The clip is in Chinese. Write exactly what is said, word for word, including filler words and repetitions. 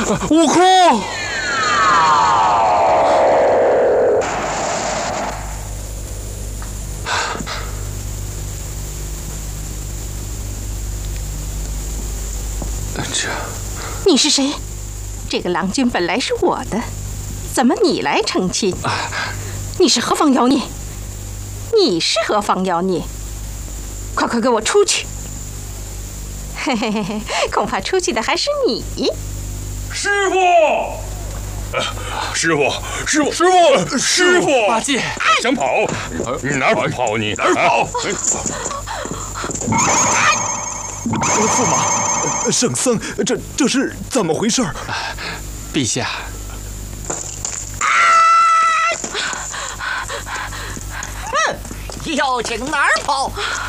悟空！这， 你是谁？这个郎君本来是我的，怎么你来成亲？你是何方妖孽？你是何方妖孽？快快给我出去！嘿嘿嘿嘿，恐怕出去的还是你。 师傅，师傅，师傅，师傅，师傅， 八戒， 想跑？你哪儿跑？你哪儿跑？ 驸马，圣僧，这这是怎么回事？ 陛下。 究竟哪儿跑？